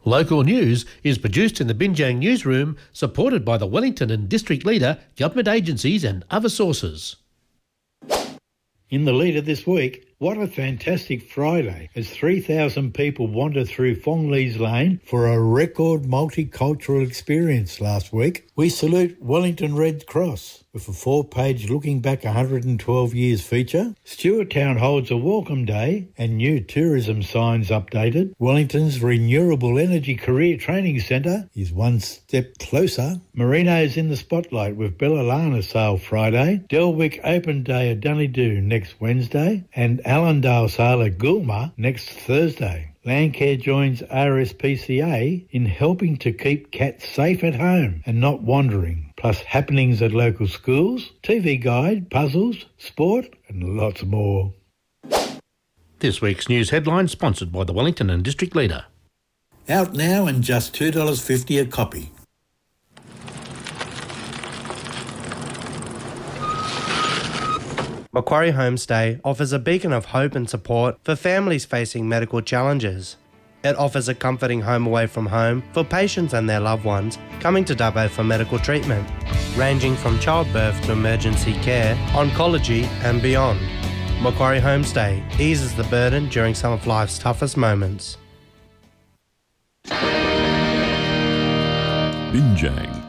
Local news is produced in the Binjang newsroom, supported by the Wellington and District Leader, government agencies and other sources. In the leader this week, what a fantastic Friday as 3,000 people wandered through Fonglees Lane for a record multicultural experience last week. We salute Wellington Red Cross with a 4-page Looking Back 112 Years feature. Stewart Town holds a welcome day and new tourism signs updated. Wellington's Renewable Energy Career Training Centre is one step closer. Merino's in the spotlight with Bellalana Sale Friday. Delwick Open Day at Dunedoo next Wednesday and Allendale Sale at Goolma next Thursday. Landcare joins RSPCA in helping to keep cats safe at home and not wandering, plus happenings at local schools, TV guide, puzzles, sport and lots more. This week's news headline sponsored by the Wellington and District Leader. Out now and just $2.50 a copy. Macquarie Homestay offers a beacon of hope and support for families facing medical challenges. It offers a comforting home away from home for patients and their loved ones coming to Dubbo for medical treatment, ranging from childbirth to emergency care, oncology and beyond. Macquarie Homestay eases the burden during some of life's toughest moments. Binjang.